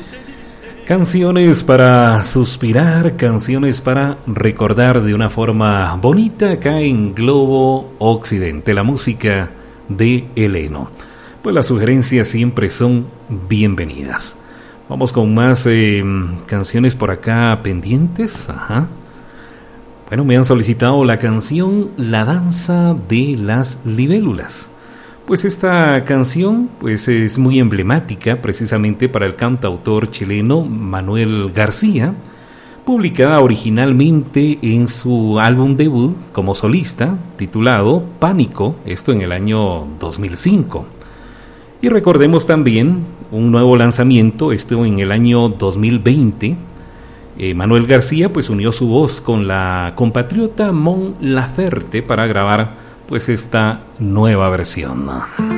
Canciones para suspirar, canciones para recordar de una forma bonita acá en Globo Occidente, la música de Eleno. Pues las sugerencias siempre son bienvenidas. Vamos con más canciones por acá pendientes. Ajá. Bueno, me han solicitado la canción La Danza de las Libélulas. Pues esta canción pues es muy emblemática precisamente para el cantautor chileno Manuel García, publicada originalmente en su álbum debut como solista titulado Pánico, esto en el año 2005. Y recordemos también un nuevo lanzamiento, esto en el año 2020. Manuel García pues unió su voz con la compatriota Mon Laferte para grabar pues esta nueva versión.